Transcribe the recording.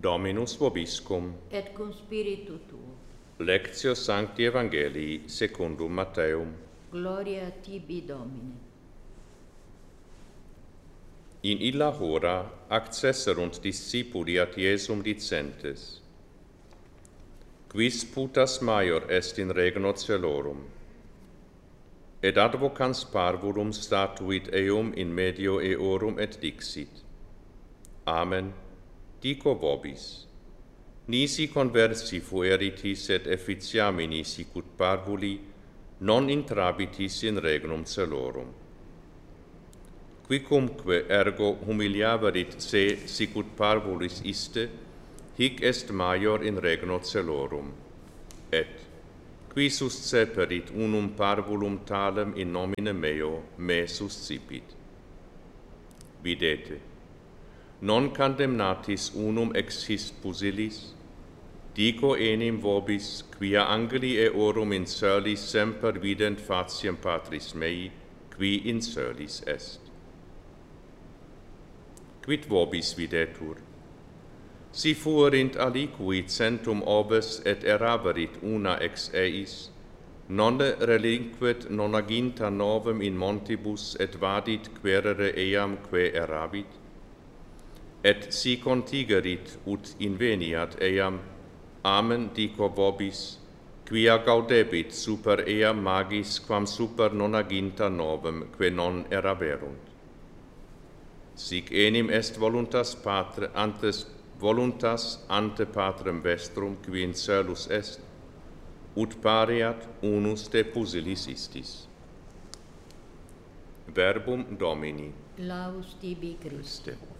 Dominus vobiscum. Et cum spiritu tuo. Lectio Sancti Evangelii secundum Matteum. Gloria tibi, Domine. In illa hora accesserunt discipuli ad Iesum dicentes: Quis putas maior est in regno celorum? Et advocans parvulum statuit eum in medio eorum et dixit: Amen, dico vobis, nisi conversi fueritis et efficiamini sicut parvuli, non intrabitis in regnum celorum. Quicumque ergo humiliaverit se sicut parvulis iste, hic est maior in regno celorum. Et, qui susceperit unum parvulum talem in nomine meo, me suscipit. Videte, non condemnatis unum ex his pusillis, dico enim vobis, quia angeli eorum in coelis semper vident faciem Patris mei, qui in coelis est. Quid vobis videtur? Si fuerint aliqui centum oves et eraverit una ex eis, nonne relinquet nonaginta novem in montibus et vadit querere eam que eravit? Et si contigerit ut inveniat eam, amen dico vobis, quia gaudebit super eam magis quam super nonaginta novem que non eraverunt. Sic enim est voluntas ante Patrem vestrum qui in coelus est, ut pareat unus de pusillis istis. Verbum Domini. Laus tibi, Christe.